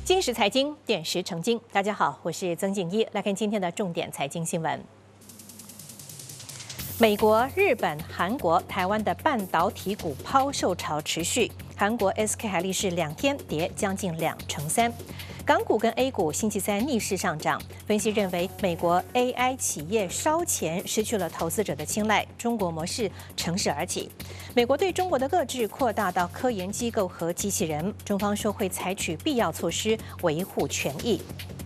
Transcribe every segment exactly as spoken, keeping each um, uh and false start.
金石财经，点石成金。大家好，我是曾静一，来看今天的重点财经新闻。美国、日本、韩国、台湾的半导体股抛售潮持续，韩国 S K 海力士两天跌将近两成三。港股跟 A 股星期三逆势上涨，分析认为美国 A I 企业烧钱失去了投资者的青睐，中国模式乘势而起。美国对中国的遏制扩大到科研机构和机器人，中方说会采取必要措施维护权益。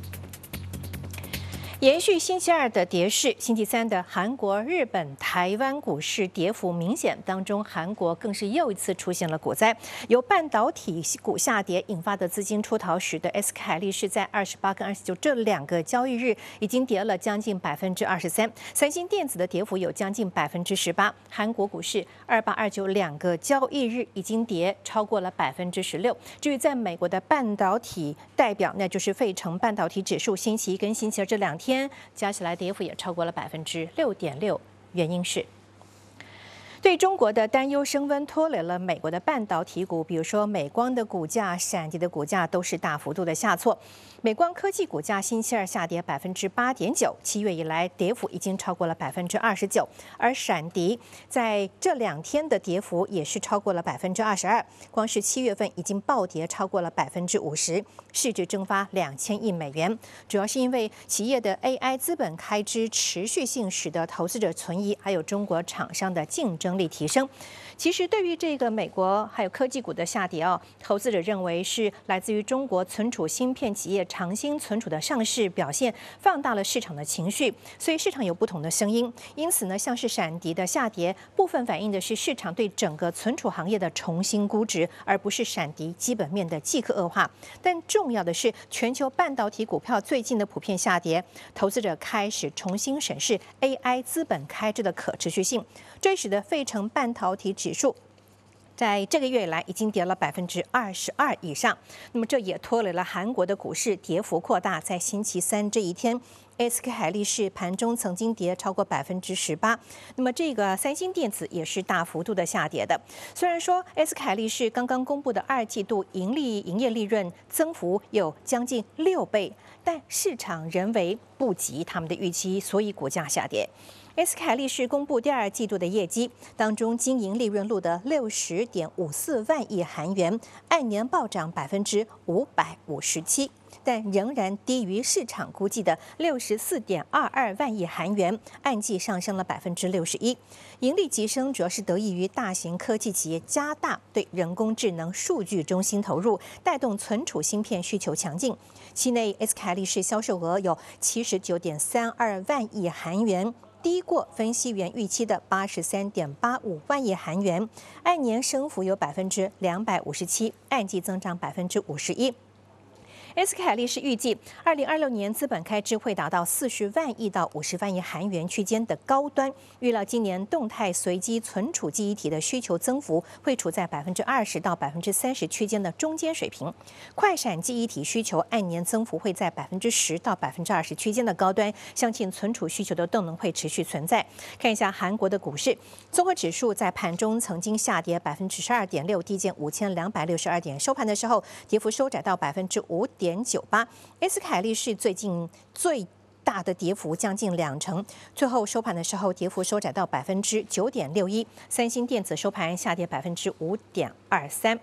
延续星期二的跌势，星期三的韩国、日本、台湾股市跌幅明显，当中韩国更是又一次出现了股灾，由半导体股下跌引发的资金出逃，使得 S K 海力士在二十八跟二十九这两个交易日已经跌了将近百分之二十三，三星电子的跌幅有将近百分之十八，韩国股市二八二九两个交易日已经跌超过了百分之十六。至于在美国的半导体代表，那就是费城半导体指数，星期一跟星期二这两天。加起来跌幅也超过了百分之六点六，原因是对中国的担忧升温，拖累了美国的半导体股，比如说美光的股价、闪迪的股价都是大幅度的下挫。美光科技股价星期二下跌百分之八点九，七月以来跌幅已经超过了百分之二十九，而闪迪在这两天的跌幅也是超过了百分之二十二，光是七月份已经暴跌超过了百分之五十，市值蒸发两千亿美元，主要是因为企业的 A I 资本开支持续性，使得投资者存疑，还有中国厂商的竞争力提升。其实对于这个美国还有科技股的下跌哦，投资者认为是来自于中国存储芯片企业长兴存储的上市表现放大了市场的情绪，所以市场有不同的声音。因此呢，像是闪迪的下跌，部分反映的是市场对整个存储行业的重新估值，而不是闪迪基本面的即刻恶化。但重要的是，全球半导体股票最近的普遍下跌，投资者开始重新审视 A I 资本开支的可持续性，这使得费城半导体指数在这个月以来已经跌了百分之二十二以上，那么这也拖累了韩国的股市跌幅扩大。在星期三这一天 ，S K 海力士盘中曾经跌超过百分之十八，那么这个三星电子也是大幅度的下跌的。虽然说 S K 海力士刚刚公布的二季度盈利营业利润增幅有将近六倍，但市场仍为不及他们的预期，所以股价下跌。S K 海力士公布第二季度的业绩当中，经营利润录得六十点五四万亿韩元，按年暴涨百分之五百五十七，但仍然低于市场估计的六十四点二二万亿韩元，按季上升了百分之六十一。盈利急升主要是得益于大型科技企业加大对人工智能数据中心投入，带动存储芯片需求强劲。期内 S K 海力士销售额有七十九点三二万亿韩元。低过分析员预期的八十三点八五万亿韩元，按年升幅有百分之两百五十七，按季增长百分之五十一。S K 海力士预计，二零二六年资本开支会达到四十万亿到五十万亿韩元区间的高端。预料今年动态随机存储记忆体的需求增幅会处在百分之二十到百分之三十区间的中间水平。快闪记忆体需求按年增幅会在百分之十到百分之二十区间的高端，相信存储需求的动能会持续存在。看一下韩国的股市，综合指数在盘中曾经下跌百分之十二点六，低见五千两百六十二点，收盘的时候跌幅收窄到百分之五点九八。S K 海力士最近最大的跌幅将近两成，最后收盘的时候跌幅收窄到百分之九点六一。三星电子收盘下跌百分之五点二三。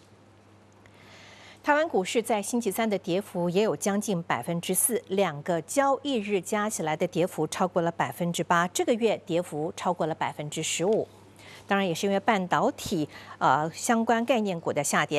台湾股市在星期三的跌幅也有将近百分之四，两个交易日加起来的跌幅超过了百分之八，这个月跌幅超过了百分之十五。当然，也是因为半导体呃相关概念股的下跌。